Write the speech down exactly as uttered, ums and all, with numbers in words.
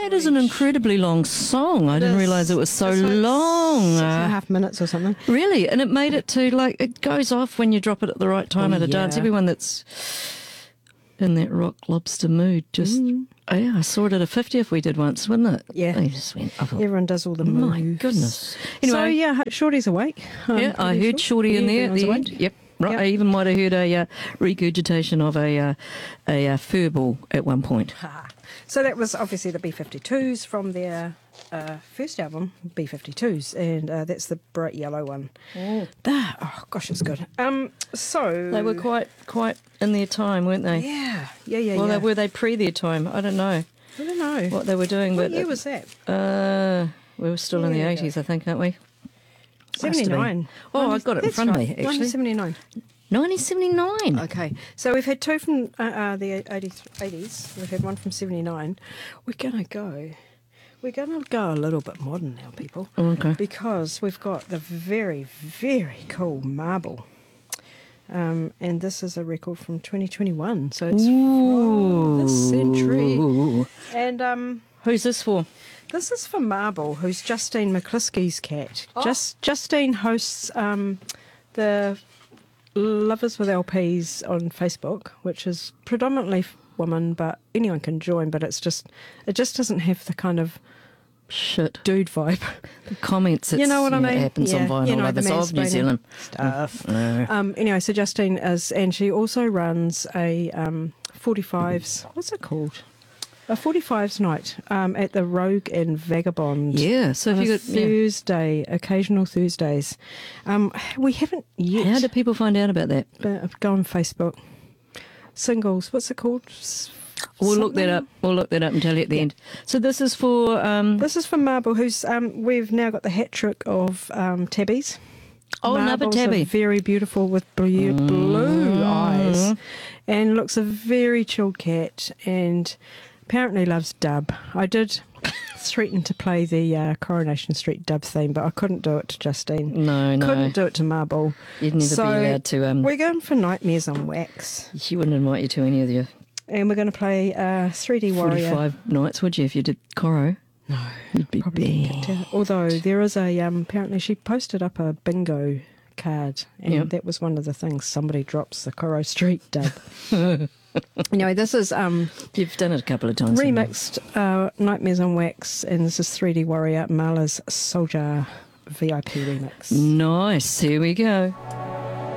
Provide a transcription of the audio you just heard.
That is an incredibly long song. I didn't realise it was so It's like long. Six and a Uh, half minutes or something. Really? And it made it to, like, it goes off when you drop it at the right time Oh, at a dance. yeah. Everyone that's in that rock lobster mood just, Mm. oh yeah, I saw it at a fiftieth we did once, wasn't it? Yeah. They just went, I thought, Everyone does all the my moves. goodness. So, Anyway, yeah, Shorty's awake. I'm yeah, I pretty heard sure. Shorty in Yeah, there at everyone's the awake. end. Yep. Right. Yep. I even might have heard a uh, regurgitation of a uh, a uh, fur ball at one point. So that was obviously the B fifty-twos from their uh, first album, B fifty-twos, and uh, that's the bright yellow one. Oh. That, oh gosh, it's good. Um, so They were quite quite in their time, weren't they? yeah, yeah, yeah. Well, yeah. they, were they pre their time? I don't know I don't know what they were doing, what but year was that? uh, we were still in the Yeah. eighties, I think, aren't we? Must have been. seventy-nine. Oh, I got it in That's front of right, me, actually. nineteen seventy-nine. nineteen seventy-nine. Okay, so we've had two from uh, uh, the eighties. We've had one from seventy-nine. We're gonna go. We're gonna go a little bit modern now, people. Oh, okay. Because we've got the very, very cool Marble. Um, and this is a record from twenty twenty-one, so it's from this century. Ooh. And um, Who's this for? this is for Marble, who's Justine McCliskey's cat. Oh. Just Justine hosts um, the Lovers with L Ps on Facebook, which is predominantly women, but anyone can join. But it's just, it just doesn't have the kind of Shit. dude vibe. The comments, it's, You know what I yeah, mean? It happens Yeah, on vinyl you know, others the of New mansplaining Zealand. stuff. No. Um, anyway, so Justine is, and she also runs a um, forty-fives. What's it called? A forty-fives night um, at the Rogue and Vagabond. Yeah, so if on you a got, yeah. Thursday, occasional Thursdays. Um, we haven't yet. How do people find out about that? but go on Facebook. Singles. What's it called? S- We'll look that something? up. We'll look that up and tell you at the Yeah. end. So this is for um. This is from Marble, who's um, we've now got the hat trick of um, tabbies. Oh, another Marble's are tabby. very beautiful with blue, blue Mm. eyes, and looks a very chilled cat, and apparently loves dub. I did threaten to play the uh, Coronation Street dub theme, but I couldn't do it to Justine. No, no. Couldn't do it to Marble. You'd never So, be allowed to. Um, We're going for Nightmares on Wax, she wouldn't invite you to any of the and we're going to play uh, three D Warrior. forty-five nights, would you, if you did Coro? No, You'd be probably bad. kicked out. Although there is a um, apparently she posted up a bingo card, and Yep. that was one of the things. Somebody drops the Coro Street dub. Anyway, this is um, You've done it a couple of times. haven't you? remixed uh, Nightmares on Wax, and this is three D Warrior Mala's Soldier V I P remix. Nice. Here we go.